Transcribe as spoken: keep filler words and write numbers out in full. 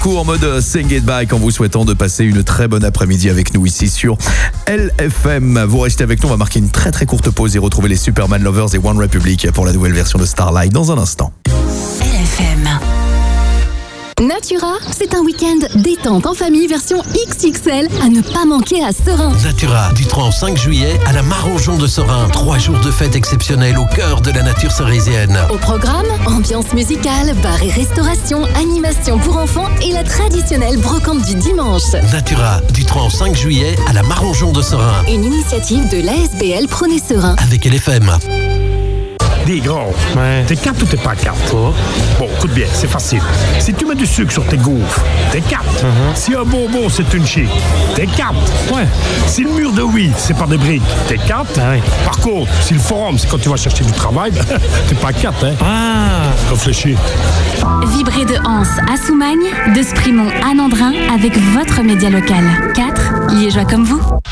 En mode Sing It Back en vous souhaitant de passer une très bonne après-midi avec nous ici sur L F M. Vous restez avec nous, on va marquer une très très courte pause et retrouver les Superman Lovers et One Republic pour la nouvelle version de Starlight dans un instant. L F M. Natura, c'est un week-end détente en famille version X X L à ne pas manquer à Serein. Natura, du trois au cinq juillet à la Marangeon de Serein. Trois jours de fête exceptionnelle au cœur de la nature cerésienne. Au programme, ambiance musicale, bar et restauration, animation pour enfants et la traditionnelle brocante du dimanche. Natura, du trois au cinq juillet à la Marangeon de Serein. Une initiative de l'A S B L Prenez Serein. Avec L F M. Dis gros, Ouais. t'es carte ou t'es pas carte? Oh. Bon, écoute bien, c'est facile. Si tu mets du sucre sur tes gaufres, t'es carte. Mhm. Si un bonbon c'est une chic, t'es carte. Ouais. Si le mur de oui, c'est pas des briques, t'es carte. Ah oui. Par contre, si le forum, c'est quand tu vas chercher du travail, t'es pas carte, hein? Ah. Réfléchis. Vibrez de Anse à Soumagne, de Sprimont à Nandrin avec votre média local. quatre Liégeois comme vous.